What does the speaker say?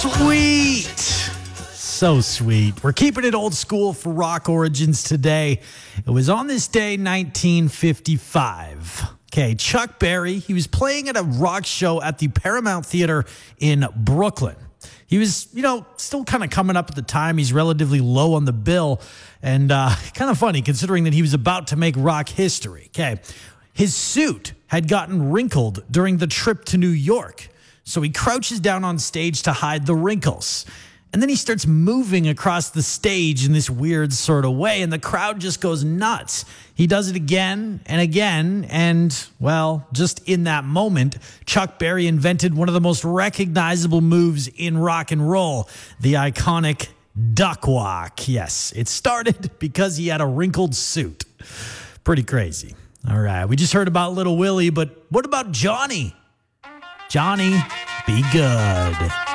Sweet. So sweet. We're keeping it old school for rock origins today. It was on this day, 1955. Okay, Chuck Berry, he was playing at a rock show at the Paramount Theater in Brooklyn. He was, still kind of coming up at the time. He's relatively low on the bill and kind of funny considering that he was about to make rock history. Okay, his suit had gotten wrinkled during the trip to New York. So he crouches down on stage to hide the wrinkles. And then he starts moving across the stage in this weird sort of way, and the crowd just goes nuts. He does it again and again, and, well, just in that moment, Chuck Berry invented one of the most recognizable moves in rock and roll, the iconic duck walk. Yes, it started because he had a wrinkled suit. Pretty crazy. All right, we just heard about Little Willie, but what about Johnny? Johnny, be good.